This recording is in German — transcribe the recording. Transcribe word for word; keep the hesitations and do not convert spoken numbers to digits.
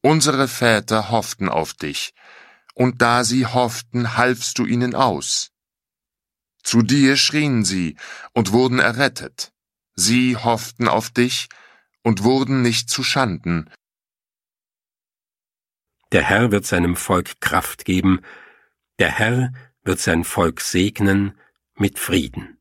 Unsere Väter hofften auf dich, und da sie hofften, halfst du ihnen aus. Zu dir schrien sie und wurden errettet. Sie hofften auf dich und wurden nicht zu Schanden. Der Herr wird seinem Volk Kraft geben, der Herr wird sein Volk segnen mit Frieden.